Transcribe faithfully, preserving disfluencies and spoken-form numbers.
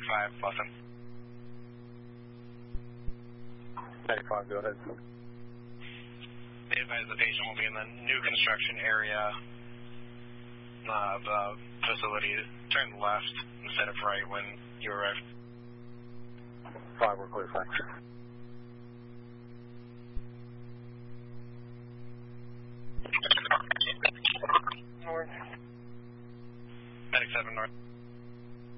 ninety-five, Boston. ninety-five, go ahead. Be advised the patient will be in the new construction area of the facility. Turn left instead of right when you arrive. five, we're clear, thanks.